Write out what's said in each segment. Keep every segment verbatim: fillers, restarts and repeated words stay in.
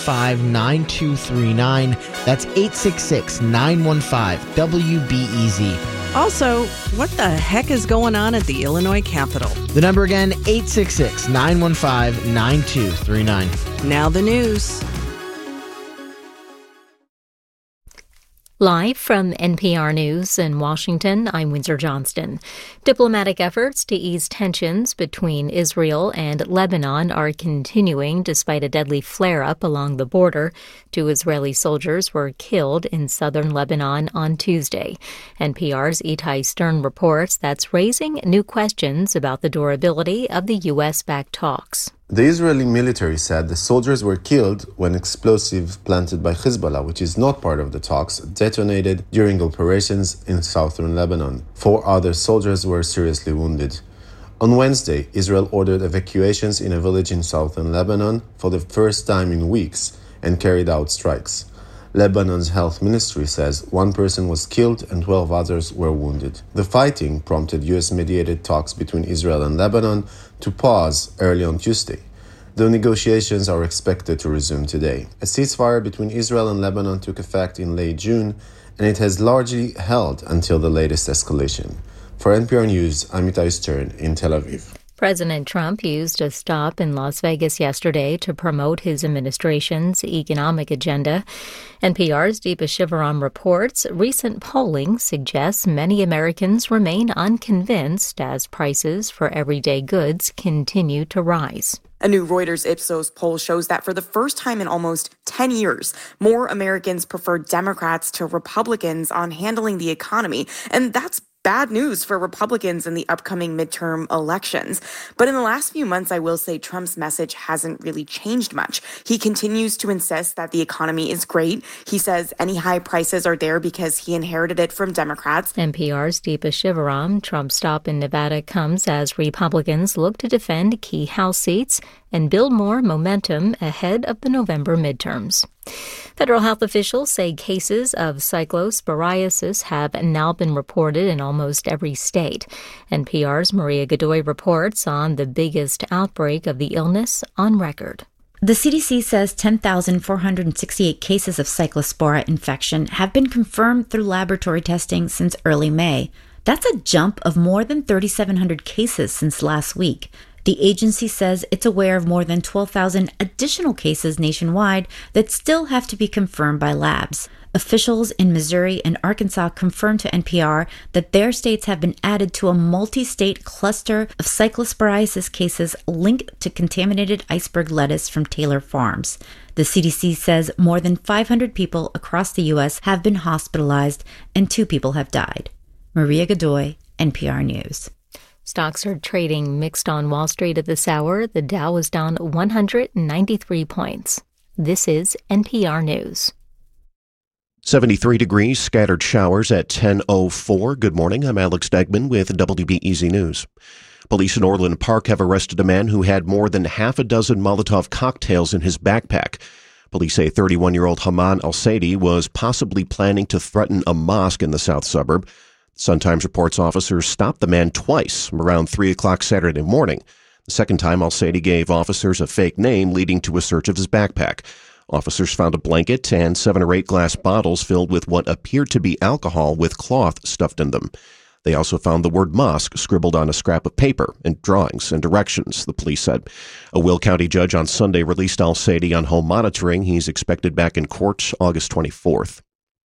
five, nine two three nine. That's eight six six, nine one five, W B E Z. Also, what the heck is going on at the Illinois Capitol? The number again, eight six six, nine one five, nine two three nine. Now the news. Live from N P R News in Washington, I'm Windsor Johnston. Diplomatic efforts to ease tensions between Israel and Lebanon are continuing despite a deadly flare-up along the border. Two Israeli soldiers were killed in southern Lebanon on Tuesday. N P R's Itai Stern reports that's raising new questions about the durability of the U S-backed talks. The Israeli military said the soldiers were killed when explosives planted by Hezbollah, which is not part of the talks, detonated during operations in southern Lebanon. Four other soldiers were seriously wounded. On Wednesday, Israel ordered evacuations in a village in southern Lebanon for the first time in weeks and carried out strikes. Lebanon's health ministry says one person was killed and twelve others were wounded. The fighting prompted U S-mediated talks between Israel and Lebanon to pause early on Tuesday. The negotiations are expected to resume today. A ceasefire between Israel and Lebanon took effect in late June, and it has largely held until the latest escalation. For N P R News, I'm Itai Stern in Tel Aviv. President Trump used a stop in Las Vegas yesterday to promote his administration's economic agenda. N P R's Deepa Shivaram reports recent polling suggests many Americans remain unconvinced as prices for everyday goods continue to rise. A new Reuters Ipsos poll shows that for the first time in almost ten years, more Americans prefer Democrats to Republicans on handling the economy, and that's bad news for Republicans in the upcoming midterm elections. But in the last few months, I will say Trump's message hasn't really changed much. He continues to insist that the economy is great. He says any high prices are there because he inherited it from Democrats. N P R's Deepa Shivaram. Trump's stop in Nevada comes as Republicans look to defend key House seats and build more momentum ahead of the November midterms. Federal health officials say cases of cyclosporiasis have now been reported in almost every state. N P R's Maria Godoy reports on the biggest outbreak of the illness on record. The C D C says ten thousand four hundred sixty-eight cases of cyclospora infection have been confirmed through laboratory testing since early May. That's a jump of more than three thousand seven hundred cases since last week. The agency says it's aware of more than twelve thousand additional cases nationwide that still have to be confirmed by labs. Officials in Missouri and Arkansas confirmed to N P R that their states have been added to a multi-state cluster of cyclosporiasis cases linked to contaminated iceberg lettuce from Taylor Farms. The C D C says more than five hundred people across the U S have been hospitalized and two people have died. Maria Godoy, N P R News. Stocks are trading mixed on Wall Street at this hour. The Dow is down one hundred ninety-three points. This is N P R News. seventy-three degrees, scattered showers at ten oh four. Good morning. I'm Alex Degman with W B E Z News. Police in Orland Park have arrested a man who had more than half a dozen Molotov cocktails in his backpack. Police say thirty-one-year-old Haman Al-Saidi was possibly planning to threaten a mosque in the south suburb. Sun-Times reports officers stopped the man twice around three o'clock Saturday morning. The second time, Al-Saidi gave officers a fake name, leading to a search of his backpack. Officers found a blanket and seven or eight glass bottles filled with what appeared to be alcohol with cloth stuffed in them. They also found the word mosque scribbled on a scrap of paper and drawings and directions, the police said. A Will County judge on Sunday released Al-Saidi on home monitoring. He's expected back in court August twenty-fourth.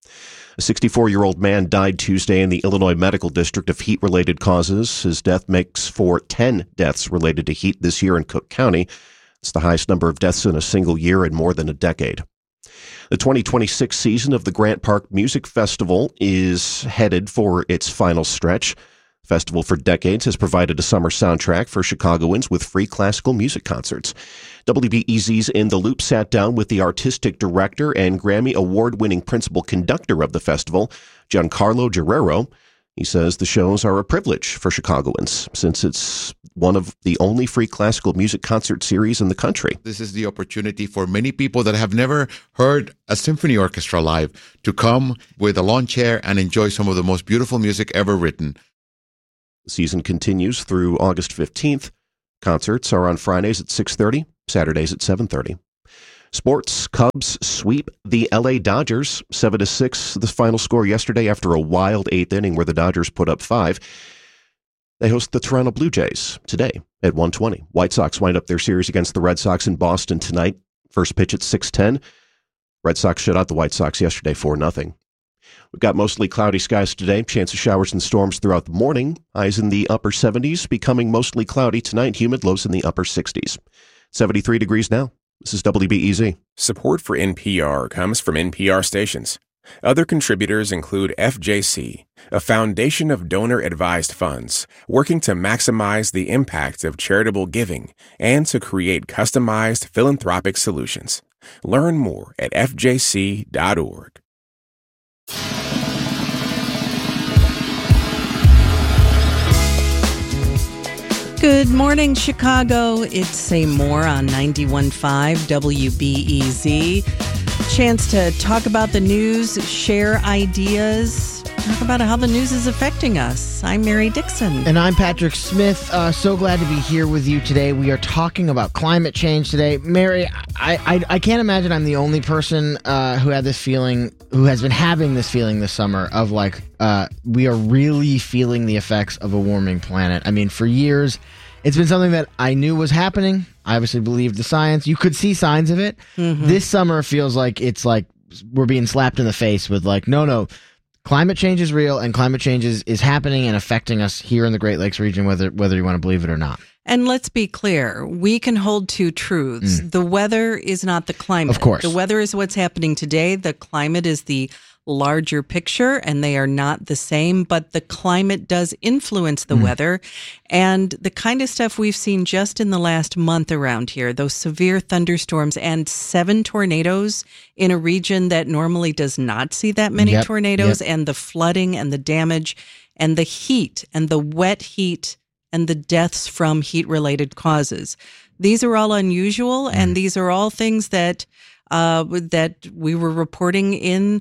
A sixty-four-year-old man died Tuesday in the Illinois Medical District of heat-related causes. His death makes for ten deaths related to heat this year in Cook County. It's the highest number of deaths in a single year in more than a decade. The twenty twenty-six season of the Grant Park Music Festival is headed for its final stretch. The festival for decades has provided a summer soundtrack for Chicagoans with free classical music concerts. W B E Z's In the Loop sat down with the artistic director and Grammy Award-winning principal conductor of the festival, Giancarlo Guerrero. He says the shows are a privilege for Chicagoans since it's one of the only free classical music concert series in the country. This is the opportunity for many people that have never heard a symphony orchestra live to come with a lawn chair and enjoy some of the most beautiful music ever written. The season continues through August fifteenth. Concerts are on Fridays at six thirty, Saturdays at seven thirty. Sports, Cubs sweep the L A Dodgers seven to six, the final score yesterday after a wild eighth inning where the Dodgers put up five. They host the Toronto Blue Jays today at one twenty. White Sox wind up their series against the Red Sox in Boston tonight. First pitch at six ten. Red Sox shut out the White Sox yesterday four nothing. We've got mostly cloudy skies today. Chance of showers and storms throughout the morning. Highs in the upper seventies, becoming mostly cloudy tonight. Humid, lows in the upper sixties. seventy-three degrees now. This is W B E Z. Support for N P R comes from N P R stations. Other contributors include F J C, a foundation of donor-advised funds working to maximize the impact of charitable giving and to create customized philanthropic solutions. Learn more at f j c dot org. Good morning, Chicago. It's Say More on ninety-one point five W B E Z. Chance to talk about the news, share ideas, talk about how the news is affecting us. I'm Mary Dixon. And I'm Patrick Smith. Uh, so glad to be here with you today. We are talking about climate change today. Mary, I, I, I can't imagine I'm the only person uh, who had this feeling, who has been having this feeling this summer of like, uh, we are really feeling the effects of a warming planet. I mean, for years, it's been something that I knew was happening. I obviously believed the science. You could see signs of it. Mm-hmm. This summer feels like it's like we're being slapped in the face with like, no, no, climate change is real and climate change is, is happening and affecting us here in the Great Lakes region, whether whether you want to believe it or not. And let's be clear, we can hold two truths. Mm. The weather is not the climate. Of course. The weather is what's happening today. The climate is the larger picture, and they are not the same, but the climate does influence the mm. weather. And the kind of stuff we've seen just in the last month around here, those severe thunderstorms and seven tornadoes in a region that normally does not see that many yep. tornadoes, yep. and the flooding and the damage and the heat and the wet heat and the deaths from heat-related causes. These are all unusual, mm. and these are all things that uh, that we were reporting in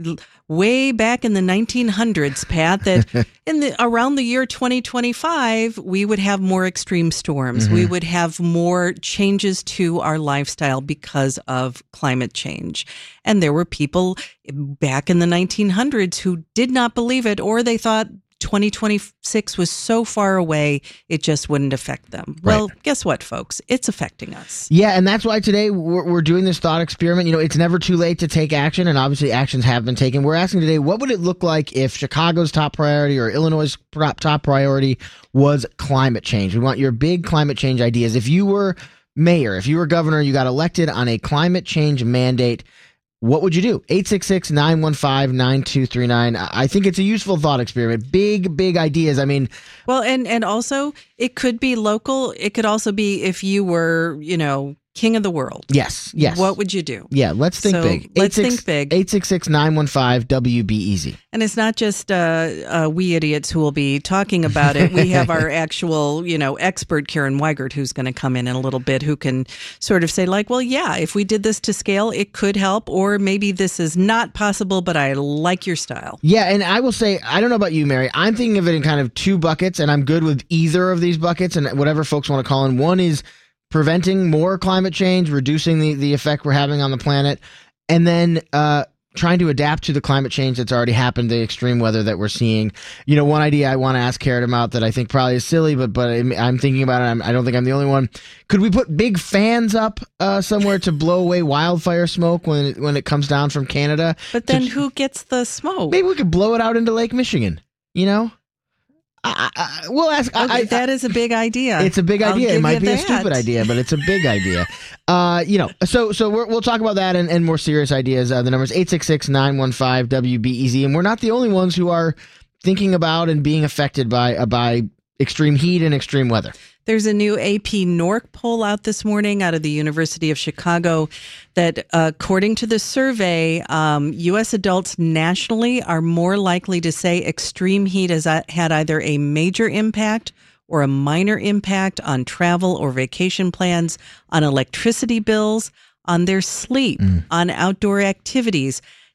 way back in the nineteen hundreds, Pat, that in the around the year twenty twenty-five, we would have more extreme storms. Mm-hmm. We would have more changes to our lifestyle because of climate change. And there were people back in the nineteen hundreds who did not believe it, or they thought twenty twenty-six was so far away, it just wouldn't affect them. Right. Well, guess what, folks? It's affecting us. Yeah, and that's why today we're, we're doing this thought experiment. You know, it's never too late to take action, and obviously actions have been taken. We're asking today, what would it look like if Chicago's top priority or Illinois' top priority was climate change? We want your big climate change ideas. If you were mayor, if you were governor, you got elected on a climate change mandate, what would you do? eight six six, nine one five, nine two three nine. I think it's a useful thought experiment. Big, big ideas. I mean... Well, and, and also, it could be local. It could also be if you were, you know, king of the world. Yes, yes. What would you do? Yeah, let's think so big. Let's think big. eight six six, nine one five, W B E Z. And it's not just uh, uh, we idiots who will be talking about it. We have our actual, you know, expert, Karen Weigert, who's going to come in in a little bit, who can sort of say like, well, yeah, if we did this to scale, it could help, or maybe this is not possible, but I like your style. Yeah, and I will say, I don't know about you, Mary, I'm thinking of it in kind of two buckets, and I'm good with either of these buckets, and whatever folks want to call in. One is preventing more climate change, reducing the, the effect we're having on the planet, and then uh, trying to adapt to the climate change that's already happened, the extreme weather that we're seeing. You know, one idea I want to ask Karen about that I think probably is silly, but but I'm, I'm thinking about it. I'm, I don't think I'm the only one. Could we put big fans up uh, somewhere to blow away wildfire smoke when it, when it comes down from Canada? But then to, who gets the smoke? Maybe we could blow it out into Lake Michigan, you know? I, I, we'll ask. Okay, I, that is a big idea. It's a big idea. It might be that. a stupid idea, but it's a big idea. Uh, you know, so so we're, we'll talk about that and, and more serious ideas. Uh, the number is eight six six, nine one five, W B E Z. And we're not the only ones who are thinking about and being affected by uh, by extreme heat and extreme weather. There's a new A P N O R C poll out this morning out of the University of Chicago that, uh, according to the survey, um, U S adults nationally are more likely to say extreme heat has had either a major impact or a minor impact on travel or vacation plans, on electricity bills, on their sleep, mm. on outdoor activities.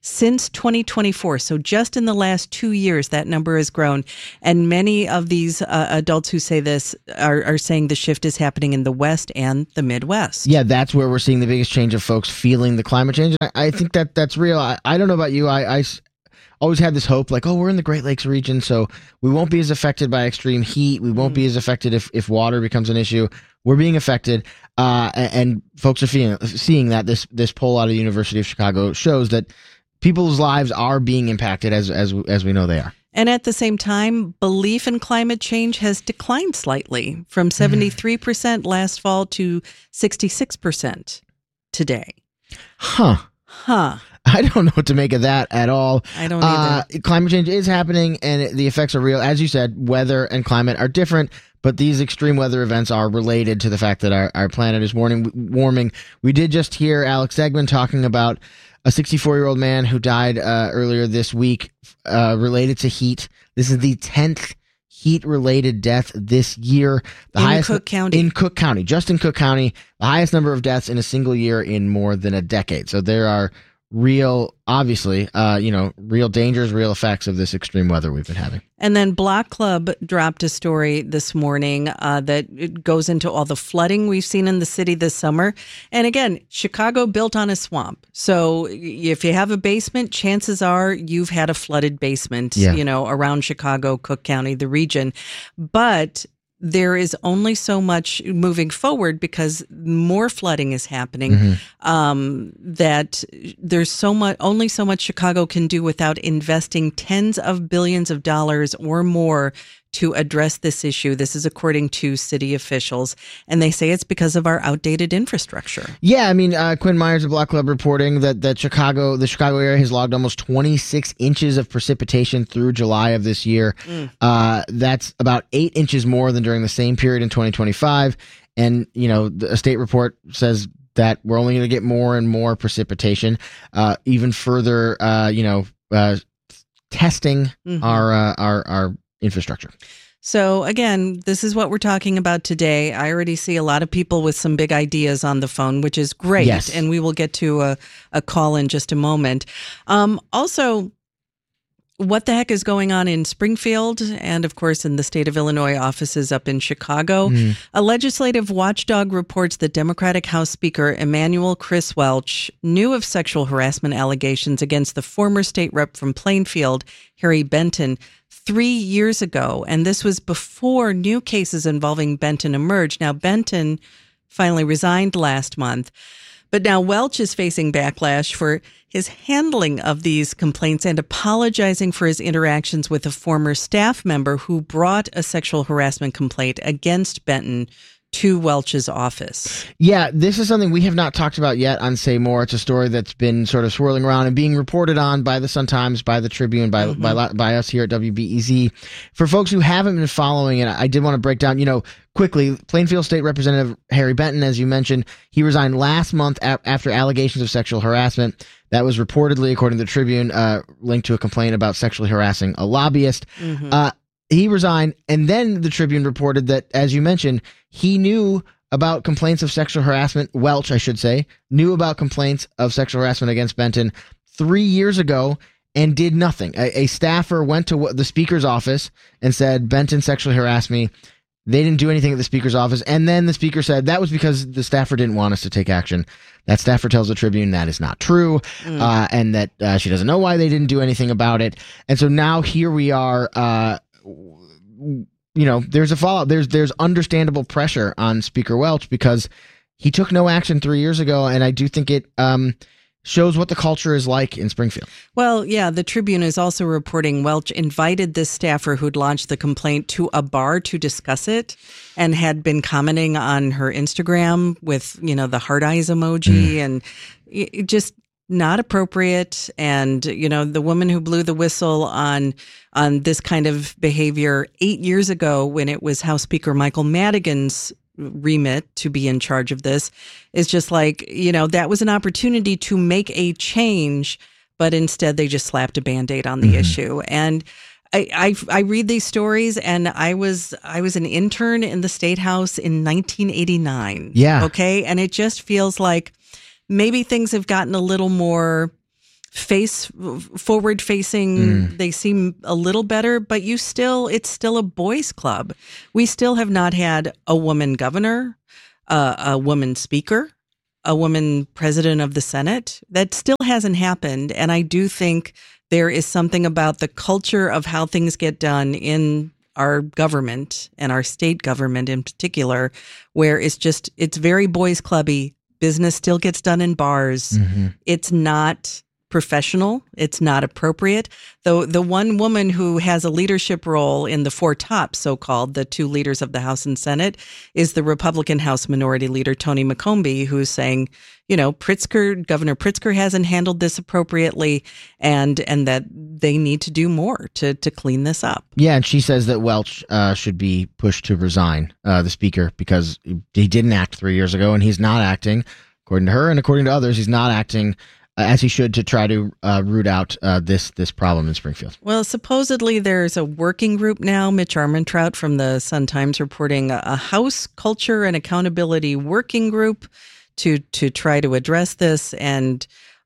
since twenty twenty-four. So just in the last two years, that number has grown. And many of these uh, adults who say this are, are saying the shift is happening in the West and the Midwest. Yeah, that's where we're seeing the biggest change of folks feeling the climate change. I, I think that that's real. I, I don't know about you. I, I always had this hope like, oh, we're in the Great Lakes region, so we won't be as affected by extreme heat. We won't mm. be as affected if, if water becomes an issue. We're being affected, uh, and, and folks are feeling, seeing that. This this poll out of the University of Chicago shows that people's lives are being impacted as as as we know they are. And at the same time, belief in climate change has declined slightly from seventy-three percent last fall to sixty-six percent today. Huh. Huh. I don't know what to make of that at all. I don't either. Uh, climate change is happening, and it, the effects are real. As you said, weather and climate are different, but these extreme weather events are related to the fact that our, our planet is warming, warming. We did just hear Alex Egman talking about a sixty-four-year-old man who died uh, earlier this week uh, related to heat. This is the tenth heat-related death this year. The in highest Cook County. In Cook County, just in Cook County, the highest number of deaths in a single year in more than a decade. So there are real, obviously, uh, you know, real dangers, real effects of this extreme weather we've been having. And then Block Club dropped a story this morning uh, that it goes into all the flooding we've seen in the city this summer. And again, Chicago built on a swamp. So if you have a basement, chances are you've had a flooded basement, yeah. you know, around Chicago, Cook County, the region. But there is only so much moving forward because more flooding is happening, mm-hmm. um, that there's so much, only so much Chicago can do without investing tens of billions of dollars or more to address this issue. This is according to city officials, and they say it's because of our outdated infrastructure. Yeah, I mean, uh, Quinn Myers of Block Club reporting that, that Chicago, the Chicago area has logged almost twenty-six inches of precipitation through July of this year. Mm. Uh, that's about eight inches more than during the same period in twenty twenty-five. And, you know, the, a state report says that we're only going to get more and more precipitation, uh, even further, uh, you know, uh, testing mm-hmm. our, uh, our, our, infrastructure. So again, this is what we're talking about today. I already see a lot of people with some big ideas on the phone, which is great. Yes. And we will get to a, a call in just a moment. Um, also, what the heck is going on in Springfield and, of course, in the state of Illinois offices up in Chicago? Mm. A legislative watchdog reports that Democratic House Speaker Emanuel Chris Welch knew of sexual harassment allegations against the former state rep from Plainfield, Harry Benton, three years ago. And this was before new cases involving Benton emerged. Now, Benton finally resigned last month. But now Welch is facing backlash for his handling of these complaints and apologizing for his interactions with a former staff member who brought a sexual harassment complaint against Benton to Welch's office. Yeah, this is something we have not talked about yet on Say More. It's a story that's been sort of swirling around and being reported on by the Sun-Times, by the Tribune, by mm-hmm. by, by us here at W B E Z. For folks who haven't been following it, I did want to break down, you know, quickly, Plainfield State Representative Harry Benton, as you mentioned, he resigned last month a- after allegations of sexual harassment. That was reportedly, according to the Tribune, uh, linked to a complaint about sexually harassing a lobbyist. Mm-hmm. Uh, he resigned, and then the Tribune reported that, as you mentioned, he knew about complaints of sexual harassment, Welch, I should say, knew about complaints of sexual harassment against Benton three years ago and did nothing. A, a staffer went to the speaker's office and said, Benton sexually harassed me. They didn't do anything at the speaker's office. And then the speaker said that was because the staffer didn't want us to take action. That staffer tells the Tribune that is not true, mm. uh, and that uh, she doesn't know why they didn't do anything about it. And so now here we are, uh, you know, there's a fallout. There's there's understandable pressure on Speaker Welch because he took no action three years ago, and I do think it um, shows what the culture is like in Springfield. Well, yeah, the Tribune is also reporting Welch invited this staffer who'd launched the complaint to a bar to discuss it and had been commenting on her Instagram with, you know, the heart eyes emoji mm. and it just not appropriate. And, you know, the woman who blew the whistle on on this kind of behavior eight years ago when it was House Speaker Michael Madigan's remit to be in charge of this is just like, you know, that was an opportunity to make a change, but instead they just slapped a Band-Aid on the mm-hmm. issue. And I, I I read these stories, and I was I was an intern in the State House in nineteen eighty-nine. Yeah. Okay. And it just feels like maybe things have gotten a little more face forward facing. Mm. They seem a little better, but you still, it's still a boys' club. We still have not had a woman governor, uh, a woman speaker, a woman president of the Senate. That still hasn't happened. And I do think there is something about the culture of how things get done in our government and our state government in particular, where it's just, it's very boys' clubby. Business still gets done in bars. Mm-hmm. It's not professional. It's not appropriate. Though the one woman who has a leadership role in the four tops, so-called, the two leaders of the House and Senate, is the Republican House Minority Leader, Tony McCombie, who's saying, you know, Pritzker, Governor Pritzker hasn't handled this appropriately, and and that they need to do more to to clean this up. Yeah, and she says that Welch uh, should be pushed to resign, uh, the speaker, because he didn't act three years ago, and he's not acting, according to her and according to others, he's not acting Uh, as he should to try to uh, root out uh, this this problem in Springfield. Well, supposedly there's a working group now. Mitch Armentrout from the Sun-Times reporting a, a House Culture and Accountability Working Group to to try to address this. And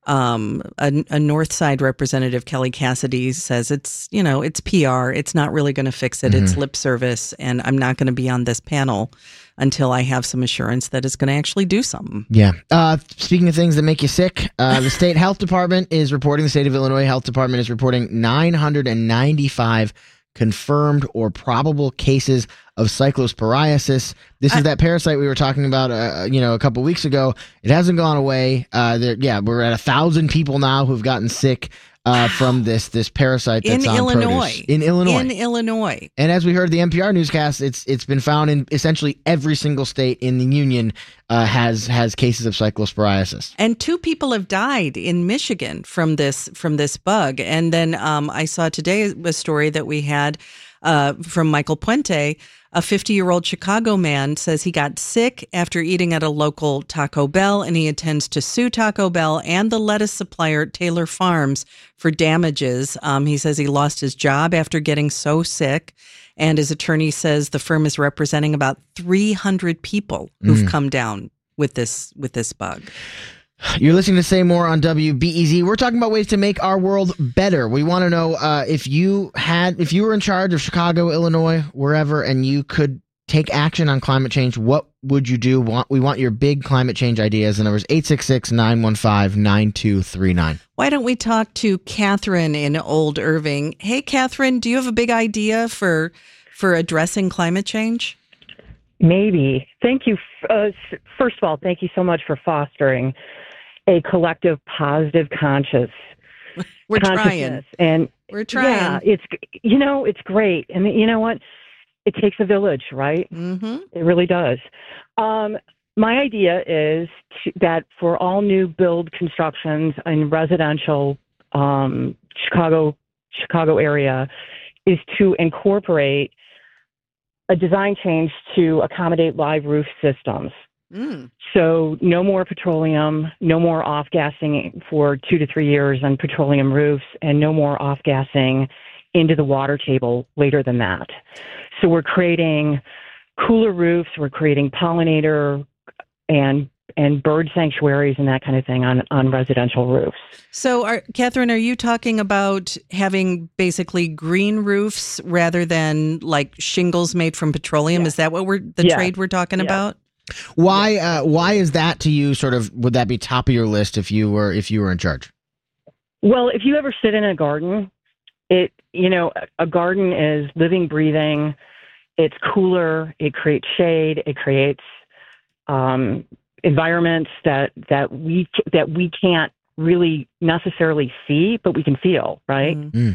um, a, a North Side representative, Kelly Cassidy, says it's, you know, it's P R. It's not really going to fix it. Mm-hmm. It's lip service. And I'm not going to be on this panel until I have some assurance that it's going to actually do something. Yeah. Uh, speaking of things that make you sick, uh, the state health department is reporting, the state of Illinois health department is reporting nine hundred ninety-five confirmed or probable cases of cyclosporiasis. This is I, that parasite we were talking about, uh, you know, a couple weeks ago. It hasn't gone away. Uh, there, yeah, we're at a thousand people now who've gotten sick Uh, from this this parasite that's in on Illinois. produce. In Illinois. In Illinois. And as we heard the N P R newscast, it's it's been found in essentially every single state in the union uh, has has cases of cyclosporiasis. And two people have died in Michigan from this from this bug. And then um, I saw today a story that we had uh, from Michael Puente. A fifty-year-old Chicago man says he got sick after eating at a local Taco Bell, and he intends to sue Taco Bell and the lettuce supplier Taylor Farms for damages. Um, he says he lost his job after getting so sick, and his attorney says the firm is representing about three hundred people who've mm. come down with this with this bug. You're listening to Say More on W B E Z. We're talking about ways to make our world better. We want to know uh, if you had, if you were in charge of Chicago, Illinois, wherever, and you could take action on climate change, what would you do? We want your big climate change ideas. The number is eight six six, nine one five, nine two three nine. Why don't we talk to Catherine in Old Irving? Hey, Catherine, do you have a big idea for for addressing climate change? Maybe. Thank you. Uh, first of all, thank you so much for fostering a collective positive conscious We're trying. And We're trying. Yeah, it's, you know, it's great. And you know what? It takes a village, right? Mm-hmm. It really does. Um, my idea is to, that for all new build constructions in residential um, Chicago, Chicago area is to incorporate a design change to accommodate live roof systems. Mm. So no more petroleum, no more off-gassing for two to three years on petroleum roofs, and no more off-gassing into the water table later than that. So we're creating cooler roofs, we're creating pollinator and and bird sanctuaries and that kind of thing on, on residential roofs. So, are, Catherine, are you talking about having basically green roofs rather than like shingles made from petroleum? Yeah. Is that what we're the yeah. trade we're talking yeah. about? Why uh, why is that to you sort of, would that be top of your list if you were if you were in charge? Well, if you ever sit in a garden, it you know, a garden is living, breathing. It's cooler, it creates shade, it creates um, environments that that we that we can't really necessarily see, but we can feel, right? Mm.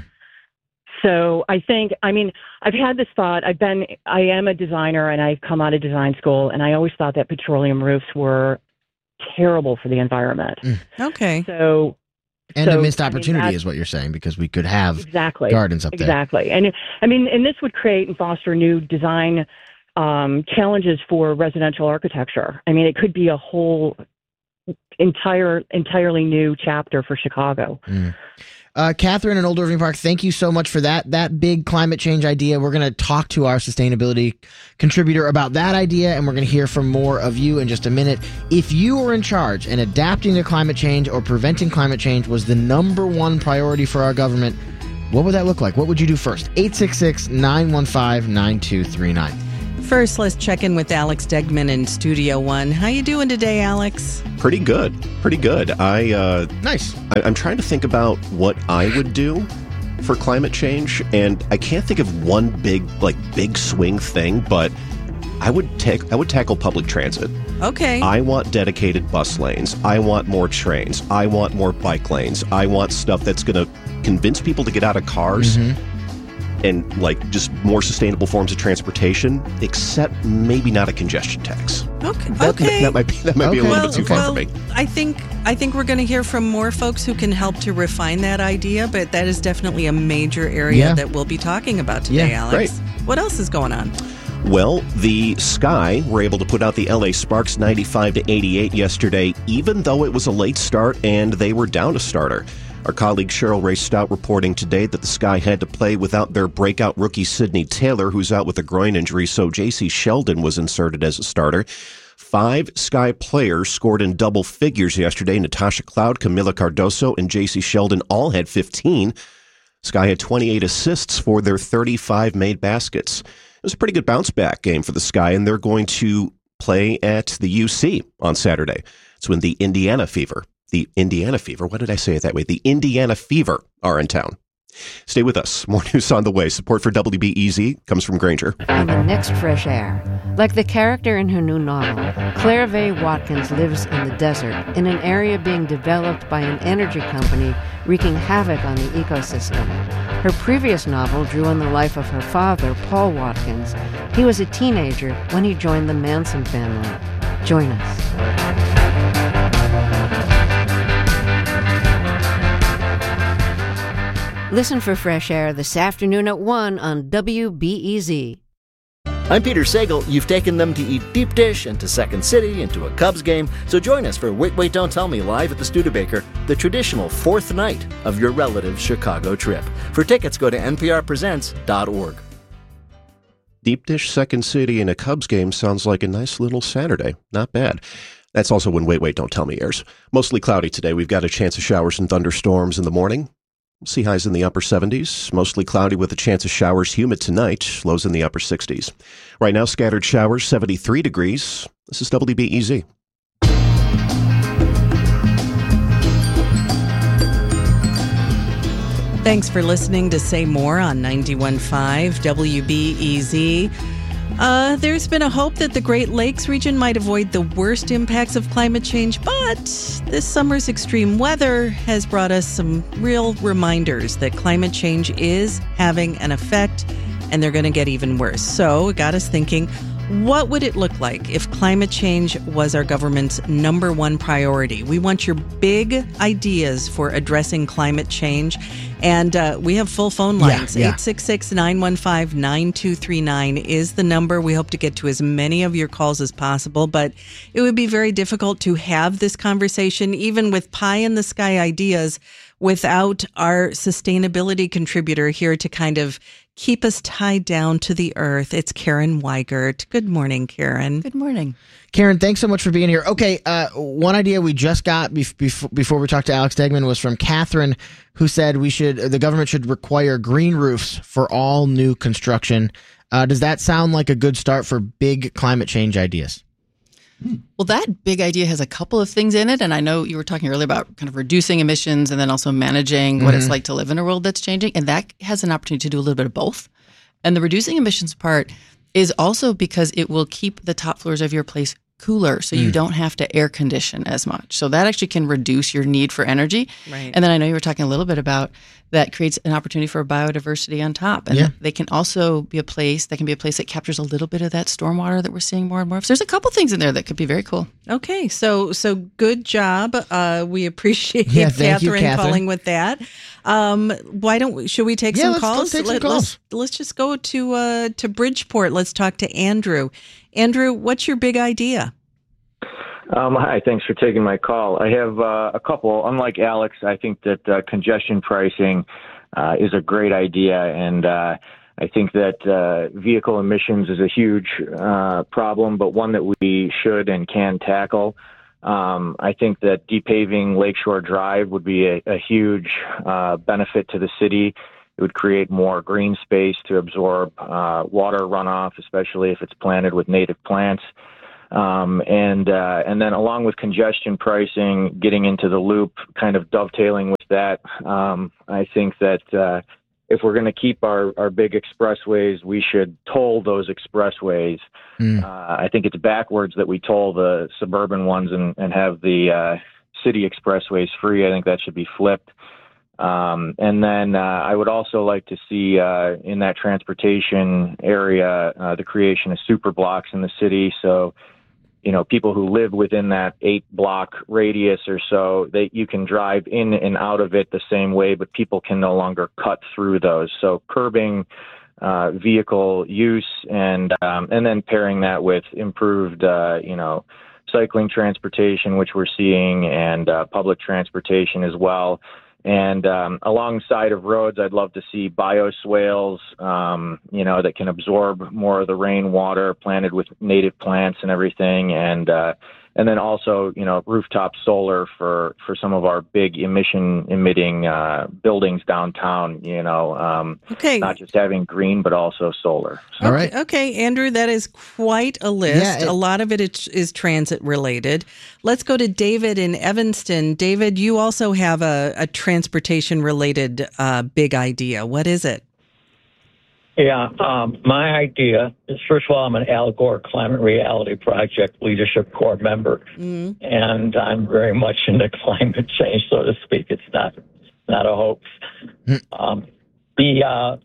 So I think, I mean, I've had this thought. I've been, I am a designer, and I've come out of design school, and I always thought that petroleum roofs were terrible for the environment. Mm. Okay. So, and so, a missed I mean, opportunity is what you're saying, because we could have exactly gardens up there. Exactly, and I mean, and this would create and foster new design um, challenges for residential architecture. I mean, it could be a whole entire, entirely new chapter for Chicago. Mm. Uh, Catherine in Old Irving Park, thank you so much for that. That big climate change idea. We're going to talk to our sustainability contributor about that idea, and we're going to hear from more of you in just a minute. If you were in charge and adapting to climate change or preventing climate change was the number one priority for our government, what would that look like? What would you do first? eight six six, nine one five, nine two three nine. First, let's check in with Alex Degman in Studio One. How you doing today, Alex? Pretty good. Pretty good. I uh, Nice. I, I'm trying to think about what I would do for climate change, and I can't think of one big, like, big swing thing, but I would take I would tackle public transit. Okay. I want dedicated bus lanes. I want more trains. I want more bike lanes. I want stuff that's going to convince people to get out of cars. Mm-hmm. And like just more sustainable forms of transportation, except maybe not a congestion tax. Okay. That, okay. that, that might be that might Okay. be a little well, bit too far well, for me. I think I think we're going to hear from more folks who can help to refine that idea, but that is definitely a major area Yeah. that we'll be talking about today, Yeah, Alex. great. What else is going on? Well, the Sky were able to put out the L A Sparks ninety-five to eighty-eight yesterday, even though it was a late start and they were down a starter. Our colleague Cheryl Ray Stout reporting today that the Sky had to play without their breakout rookie Sidney Taylor, who's out with a groin injury, so J C Sheldon was inserted as a starter. Five Sky players scored in double figures yesterday. Natasha Cloud, Camila Cardoso, and J C Sheldon all had fifteen. Sky had twenty-eight assists for their thirty-five made baskets. It was a pretty good bounce-back game for the Sky, and they're going to play at the U C on Saturday. It's when the Indiana Fever The Indiana Fever. What did I say it that way? The Indiana Fever are in town. Stay with us. More news on the way. Support for W B E Z comes from Granger. And the next fresh air. Like the character in her new novel, Claire Vaye Watkins lives in the desert, in an area being developed by an energy company wreaking havoc on the ecosystem. Her previous novel drew on the life of her father, Paul Watkins. He was a teenager when he joined the Manson family. Join us. Listen for Fresh Air this afternoon at one on W B E Z. I'm Peter Sagal. You've taken them to eat deep dish and to Second City and to a Cubs game. So join us for Wait, Wait, Don't Tell Me live at the Studebaker, the traditional fourth night of your relative's Chicago trip. For tickets, go to N P R presents dot org. Deep dish, Second City, and a Cubs game sounds like a nice little Saturday. Not bad. That's also when Wait, Wait, Don't Tell Me airs. Mostly cloudy today. We've got a chance of showers and thunderstorms in the morning. We'll see highs in the upper seventies, mostly cloudy with a chance of showers, humid tonight, lows in the upper sixties. Right now, scattered showers, seventy-three degrees. This is W B E Z. Thanks for listening to Say More on ninety-one point five W B E Z. Uh, there's been a hope that the Great Lakes region might avoid the worst impacts of climate change, but this summer's extreme weather has brought us some real reminders that climate change is having an effect, and they're going to get even worse. So it got us thinking, what would it look like if climate change was our government's number one priority? We want your big ideas for addressing climate change. And uh, we have full phone lines. Yeah, yeah. eight six six, nine one five, nine two three nine is the number. We hope to get to as many of your calls as possible, but it would be very difficult to have this conversation, even with pie in the sky ideas, without our sustainability contributor here to kind of keep us tied down to the earth. It's Karen Weigert. Good morning, Karen. Good morning. Karen, thanks so much for being here. Okay, uh, one idea we just got bef- bef- before we talked to Alex Degman was from Catherine, who said we should the government should require green roofs for all new construction. Uh, does that sound like a good start for big climate change ideas? Well, that big idea has a couple of things in it. And I know you were talking earlier about kind of reducing emissions and then also managing what mm-hmm. it's like to live in a world that's changing. And that has an opportunity to do a little bit of both. And the reducing emissions part is also because it will keep the top floors of your place cooler, so mm. you don't have to air condition as much. So that actually can reduce your need for energy. Right. And then I know you were talking a little bit about that creates an opportunity for biodiversity on top. And yeah. they can also be a place that can be a place that captures a little bit of that stormwater that we're seeing more and more of. So there's a couple things in there that could be very cool. Okay, so so good job. Uh, we appreciate yeah, thank Catherine, you, Catherine calling with that. Um, why don't we, should we take yeah, some let's, calls? Let's take some Let, calls. Let's, let's just go to uh, to Bridgeport. Let's talk to Andrew. Andrew, what's your big idea? Um, hi, thanks for taking my call. I have uh, a couple. Unlike Alex, I think that uh, congestion pricing uh, is a great idea, and uh, I think that uh, vehicle emissions is a huge uh, problem, but one that we should and can tackle. Um, I think that depaving Lakeshore Drive would be a, a huge uh, benefit to the city. It would create more green space to absorb uh, water runoff, especially if it's planted with native plants. Um, and uh, and then along with congestion pricing, getting into the loop, kind of dovetailing with that, um, I think that uh, if we're going to keep our, our big expressways, we should toll those expressways. Mm. Uh, I think it's backwards that we toll the suburban ones and, and have the uh, city expressways free. I think that should be flipped. Um, and then uh, I would also like to see uh, in that transportation area uh, the creation of super blocks in the city. So, you know, people who live within that eight block radius or so, that you can drive in and out of it the same way, but people can no longer cut through those. So curbing uh, vehicle use and um, and then pairing that with improved, uh, you know, cycling transportation, which we're seeing, and uh, public transportation as well. And um, alongside of roads, I'd love to see bioswales, um, you know, that can absorb more of the rainwater, planted with native plants and everything. And uh, and then also, you know, rooftop solar for, for some of our big emission emitting uh, buildings downtown, you know, um, okay. not just having green, but also solar. So. All right. Okay, Andrew, that is quite a list. Yeah, it, a lot of it is, is transit related. Let's go to David in Evanston. David, you also have a, a transportation related uh, big idea. What is it? Yeah, um, my idea is, first of all, I'm an Al Gore Climate Reality Project Leadership Corps member, mm-hmm. and I'm very much into climate change, so to speak. It's not not a hoax. Mm-hmm. Um, the, uh,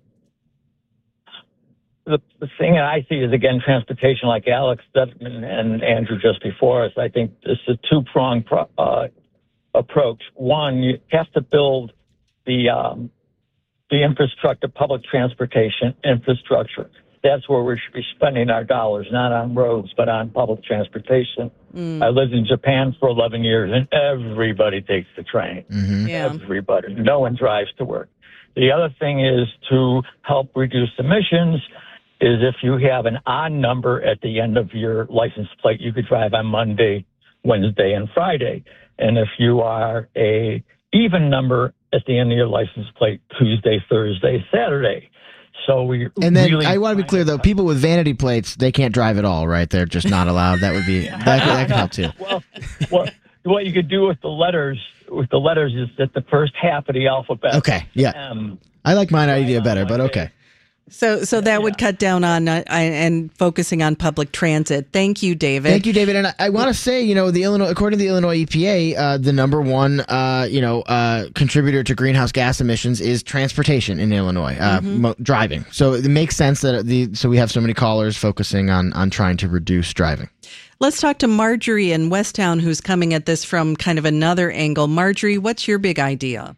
the the thing that I see is, again, transportation, like Alex Dutman and Andrew just before us. I think this is a two-pronged pro- uh, approach. One, you have to build the um, the infrastructure, public transportation infrastructure. That's where we should be spending our dollars, not on roads, but on public transportation. Mm. I lived in Japan for eleven years, and everybody takes the train. Mm-hmm. Yeah. Everybody. No one drives to work. The other thing is to help reduce emissions is if you have an odd number at the end of your license plate, you could drive on Monday, Wednesday, and Friday. And if you are a even number at the end of your license plate, Tuesday, Thursday, Saturday. So we and then really I want to be clear though, people with vanity plates, they can't drive at all, right? They're just not allowed. That would be that, that could help too. Well, well, what you could do with the letters with the letters is that the first half of the alphabet. Okay, yeah, um, I like my idea better, but okay. So, so that would cut down on uh, and focusing on public transit. Thank you, David. Thank you, David. And I, I want to say, you know, the Illinois, according to the Illinois E P A, uh, the number one, uh, you know, uh, contributor to greenhouse gas emissions is transportation in Illinois, uh, mm-hmm. mo- driving. So it makes sense that the so we have so many callers focusing on on trying to reduce driving. Let's talk to Marjorie in Westtown, who's coming at this from kind of another angle. Marjorie, what's your big idea?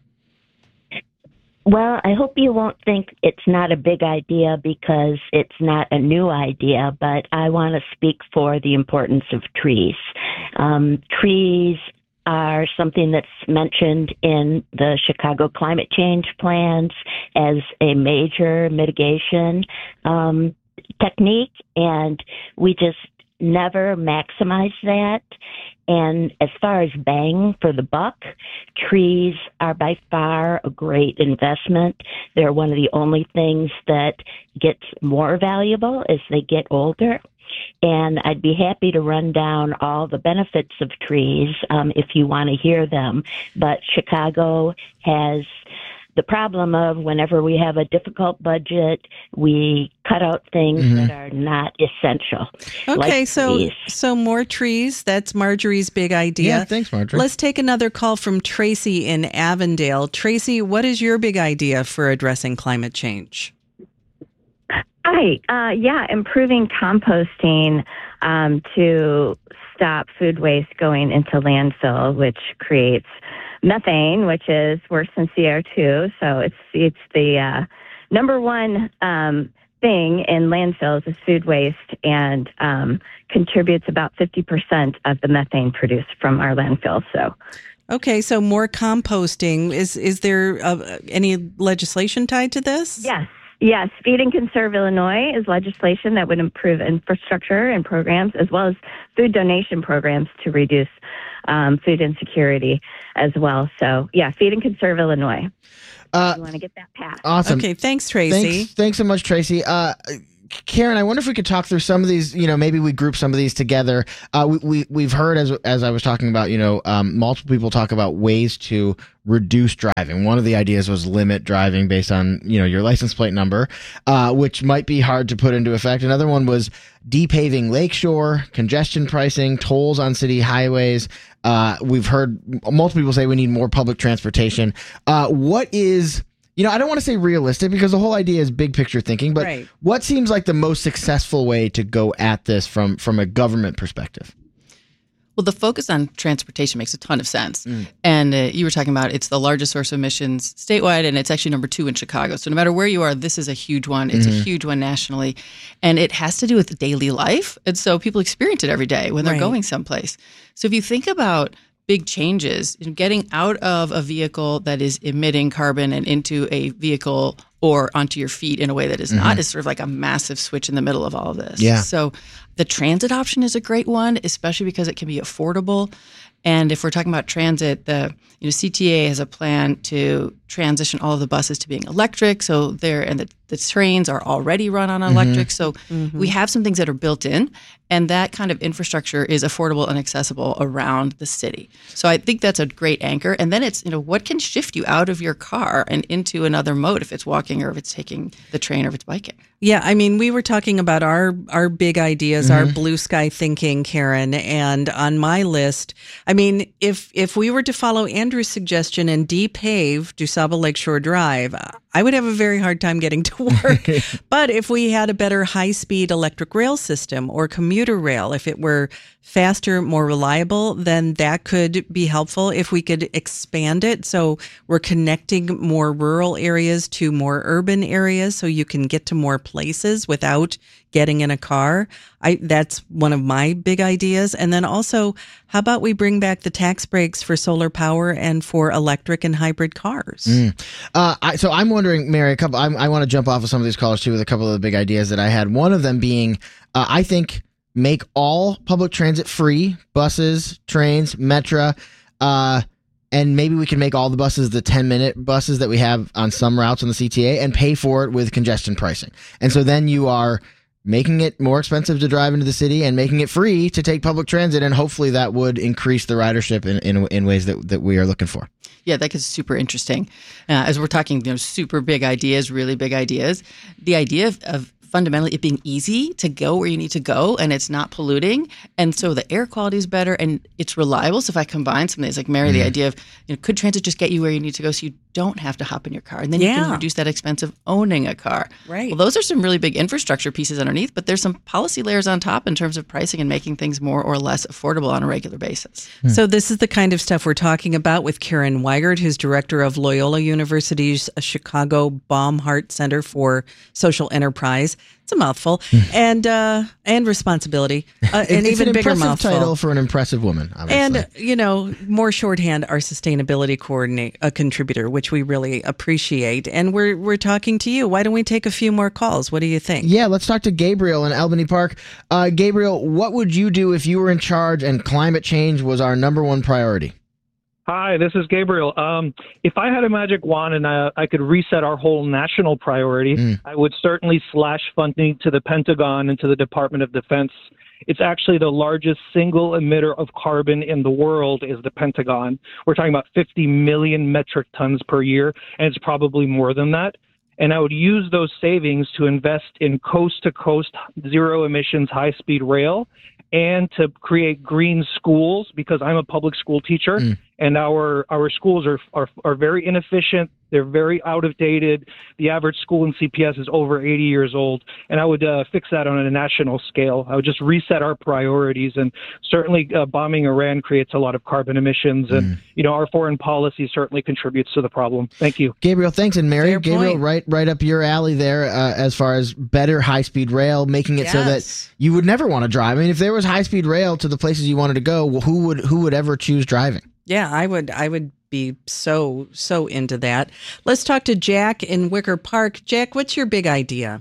Well, I hope you won't think it's not a big idea because it's not a new idea, but I want to speak for the importance of trees. Um, trees are something that's mentioned in the Chicago climate change plans as a major mitigation um, technique, and we just never maximize that. And as far as bang for the buck, trees are by far a great investment. They're one of the only things that gets more valuable as they get older. And I'd be happy to run down all the benefits of trees um, if you want to hear them. But Chicago has the problem of whenever we have a difficult budget, we cut out things mm-hmm. that are not essential. Okay, like so trees. so more trees. That's Marjorie's big idea. Yeah, thanks, Marjorie. Let's take another call from Tracy in Avondale. Tracy, what is your big idea for addressing climate change? Hi. Uh, yeah, improving composting um, to stop food waste going into landfill, which creates methane, which is worse than C O two. So it's it's the uh, number one um, thing in landfills is food waste, and um, contributes about fifty percent of the methane produced from our landfills. So, okay, so more composting. Is is there uh, any legislation tied to this? Yes. Yes, Feed and Conserve Illinois is legislation that would improve infrastructure and programs, as well as food donation programs to reduce um, food insecurity as well. So, yeah, Feed and Conserve Illinois. Uh, you want to get that passed. Awesome. Okay, thanks, Tracy. Thanks, thanks so much, Tracy. Uh, Karen, I wonder if we could talk through some of these, you know, maybe we group some of these together. Uh, we, we, we've heard, as as I was talking about, you know, um, multiple people talk about ways to reduce driving. One of the ideas was limit driving based on, you know, your license plate number, uh, which might be hard to put into effect. Another one was depaving lakeshore, congestion pricing, tolls on city highways. Uh, we've heard multiple people say we need more public transportation. Uh, what is... You know, I don't want to say realistic because the whole idea is big picture thinking, but right. What seems like the most successful way to go at this from, from a government perspective? Well, the focus on transportation makes a ton of sense. Mm. And uh, you were talking about it's the largest source of emissions statewide, and it's actually number two in Chicago. So no matter where you are, this is a huge one. It's Mm-hmm. a huge one nationally. And it has to do with daily life. And so people experience it every day when they're Right. going someplace. So if you think about big changes in getting out of a vehicle that is emitting carbon and into a vehicle or onto your feet in a way that is Mhm. not, is sort of like a massive switch in the middle of all of this. Yeah. So the transit option is a great one, especially because it can be affordable. And if we're talking about transit, the you know C T A has a plan to transition all of the buses to being electric. So there, and the, the trains are already run on electric. So Mhm. we have some things that are built in, and that kind of infrastructure is affordable and accessible around the city. So I think that's a great anchor. And then it's, you know, what can shift you out of your car and into another mode, if it's walking or if it's taking the train or if it's biking. Yeah, I mean, we were talking about our our big ideas, our Mhm. blue sky thinking, Karen, and on my list, I mean, if if we were to follow Andrew's suggestion and depave DuSable Lakeshore Drive, I would have a very hard time getting to work. But if we had a better high-speed electric rail system or commuter rail, if it were faster, more reliable, then that could be helpful. If we could expand it so we're connecting more rural areas to more urban areas so you can get to more places without getting in a car. I that's one of my big ideas. And then also, how about we bring back the tax breaks for solar power and for electric and hybrid cars? Mm. Uh, I, so I'm wondering, Mary, a couple. I'm, I want to jump off of some of these callers too with a couple of the big ideas that I had. One of them being, uh, I think, make all public transit free: buses, trains, Metra, uh, and maybe we can make all the buses the ten minute buses that we have on some routes on the C T A, and pay for it with congestion pricing. And so then you are making it more expensive to drive into the city and making it free to take public transit, and hopefully that would increase the ridership in in, in ways that that we are looking for. Yeah, that is super interesting. Uh, as we're talking, you know, super big ideas, really big ideas. The idea of, of fundamentally it being easy to go where you need to go, and it's not polluting, and so the air quality is better and it's reliable. So if I combine some things like Mary, mm-hmm. the idea of, you know, could transit just get you where you need to go so you don't have to hop in your car, and then Yeah. you can reduce that expense of owning a car. Right. Well, those are some really big infrastructure pieces underneath, but there's some policy layers on top in terms of pricing and making things more or less affordable on a regular basis. So this is the kind of stuff we're talking about with Karen Weigert, who's director of Loyola University's Chicago Baumhart Center for Social Enterprise. It's a mouthful, and uh, and responsibility, uh, and it's even an bigger impressive mouthful. title for an impressive woman, obviously. And you know, more shorthand, our sustainability coordinate, a contributor, which we really appreciate. And we're we're talking to you. Why don't we take a few more calls? What do you think? Yeah, let's talk to Gabriel in Albany Park. Uh, Gabriel, what would you do if you were in charge and climate change was our number one priority? Hi, this is Gabriel. Um, if I had a magic wand and I, I could reset our whole national priority, Mm. I would certainly slash funding to the Pentagon and to the Department of Defense. It's actually the largest single emitter of carbon in the world is the Pentagon. We're talking about fifty million metric tons per year, and it's probably more than that. And I would use those savings to invest in coast-to-coast zero-emissions high-speed rail and to create green schools, because I'm a public school teacher, Mm. and our our schools are are, are very inefficient. They're very out of dated. The average school in C P S is over eighty years old, and I would uh, fix that on a national scale. I would just reset our priorities, and certainly uh, bombing Iran creates a lot of carbon emissions, and mm. you know our foreign policy certainly contributes to the problem. Thank you, Gabriel. Thanks, and Mary. Fair Gabriel, point. right right up your alley there uh, as far as better high speed rail, making it Yes. so that you would never want to drive. I mean, if there was high speed rail to the places you wanted to go, well, who would who would ever choose driving? Yeah, I would. I would be so so into that. Let's talk to Jack in Wicker Park. Jack, what's your big idea?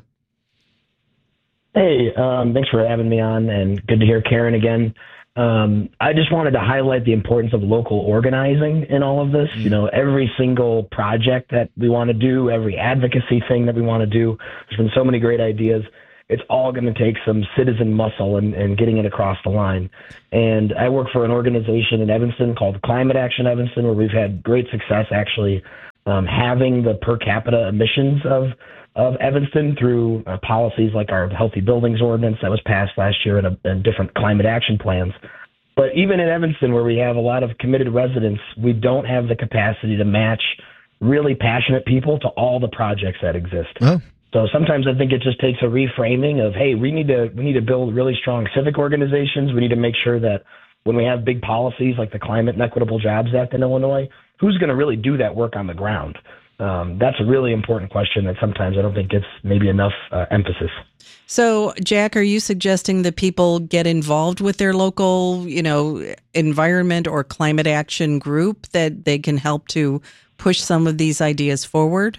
Hey, um, thanks for having me on, and good to hear Karen again. Um, I just wanted to highlight the importance of local organizing in all of this. You know, every single project that we want to do, every advocacy thing that we want to do, there's been so many great ideas. It's all going to take some citizen muscle and, and getting it across the line. And I work for an organization in Evanston called Climate Action Evanston, where we've had great success actually um, having the per capita emissions of of Evanston through uh, policies like our Healthy Buildings Ordinance that was passed last year and, a, and different climate action plans. But even in Evanston, where we have a lot of committed residents, we don't have the capacity to match really passionate people to all the projects that exist. Oh. So sometimes I think it just takes a reframing of, hey, we need to we need to build really strong civic organizations. We need to make sure that when we have big policies like the Climate and Equitable Jobs Act in Illinois, who's going to really do that work on the ground? Um, that's a really important question that sometimes I don't think gets maybe enough uh, emphasis. So, Jack, are you suggesting that people get involved with their local, you know, environment or climate action group, that they can help to push some of these ideas forward?